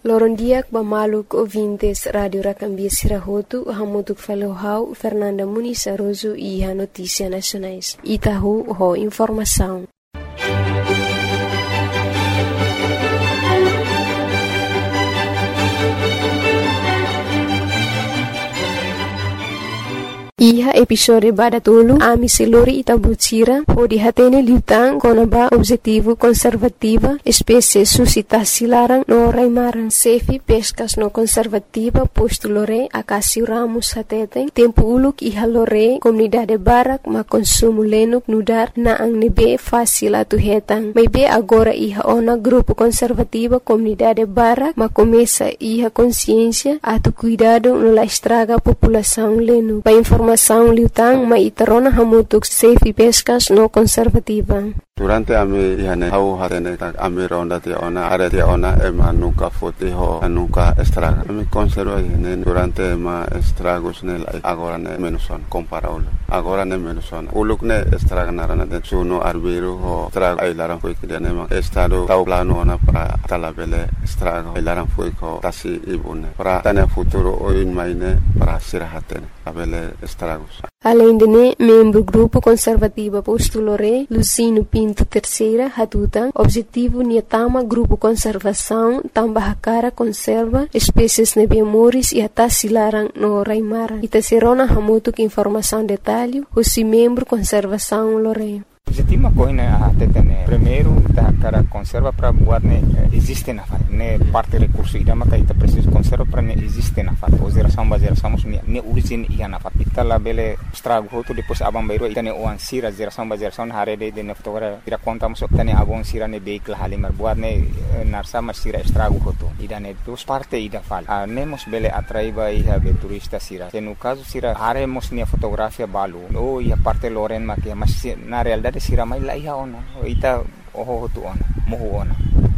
Lorondiak bamaluk ouvintes Radio Racambia Sirahotu, hamutuk falohau Fernanda Muniz Aroso e a Notícia Nacionais. Itahu ho informação. Iha episode badatulu ami selori itabutira o dihatene liutang konaba objetivo conservativa espécie suscitasi larang no raimarang sefi pescas no conservativa posto lore akasi ramus hatete tempo uluk iha lore comunidade barak ma consumo lenuk nudar na ang nebe fácil atu hetang may be agora iha ona grupo conservativa comunidade barak ma começa iha consciência atu cuidado no la estraga população lenu pa informação liutang ma itarona hamutuk safe pescas no conservativa. Durante ami ihane hau hatene tak ami ronda tia ona are tia ona ema nuka foti ho nuka estraga. Ami conserva ihane durante ma estragos ne agora ne menuson comparable. Agora ne menuson. Uluk ne estraga narana de suno arbiro ho estraga ai laran foi que ma estado tau plano ona para talabele estraga ai laran foi ko tasi ibune. Para tane futuro oin maine para sirahatene abele estragos. Além de ne, membro grupo conservativa postulore Lucino Pinto Terceira Hatutan, objetivo niatama grupo conservação tambah cara conserva espécies nebiamoris e atasilarang no raimara. Itaserona hamutuk informação detalhe, o membro conservação lore. Objetivo coisa até né primeiro da cara conserva para buat né existe na fase né parte recurso ida maka ita preciso conserva para né existe na fase geração né origem ia na fase ita lá bele estrago hoto depois abang bairo ita né oan sira geração hare de né fotogra ira conta muso ita né abang sira né vehicle halimar buat né narsa mas sira estrago hoto ida né dos parte ida fal nemos bele atraiba ia be turista sira no caso sira hare mos né fotografia balu o ia parte loren makia mas na realidade sira mai la iha ona ita oho tu ona mohu ona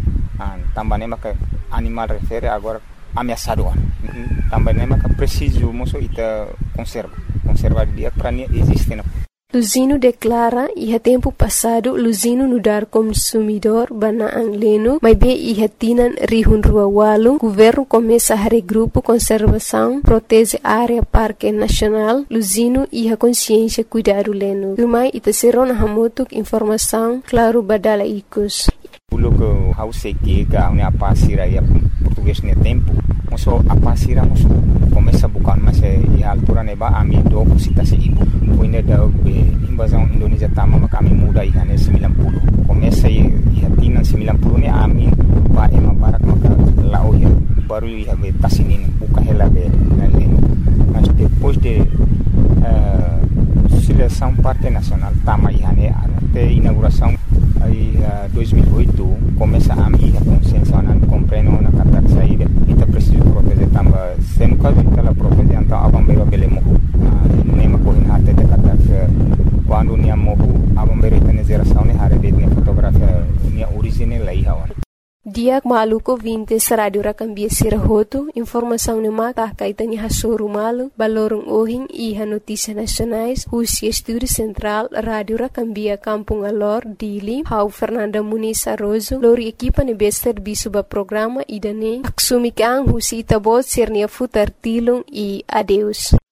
tambane maka animal refere agora ameaçado ona tambane maka preciso moso ita conserva dia para nem existe na Luzino declara iha tempo passado Luzino nudar consumidor bana ang leno may be iha tinan rihun rua walung governo começa a regrupo conservação protege área parque nacional Luzino iha consciência cuidado leno rumai ita serona hamutuk informação claro badala ikus Uluk hause que a pasira ya português ne tempo moso a pasira moso começa bukan mas e altura neba ami do citasi ibu puine da invasão Indonesia tama maka ami muda ihane 90 começa e hatina 90 ne ami ba ema barak maka lao ya baru ia be tasinin buka hela be mas depois de seleção parte nacional tama ihane até inauguração aí 2008 começa a minha consciência não compreendo na carta saída ita preciso proteger tamba sendo caso ela proteger então abambeiro belemo nema correndo até de carta quando nia mohu abambeiro ita geração ne hare de fotografia nia origem lá ihawan Diak maluko vintes Radio Racambia Sirahotu, informação ne maka kaitani hasuru malu, balorong ohing iha notícia nacionais, husi estúdio central Radio Racambia Kampung Alor, Dili, hau Fernanda Muniz Aroso, lori equipa ne bester bisuba programa idane, aksumikang husi itabot sirnia futar tilung e adeus.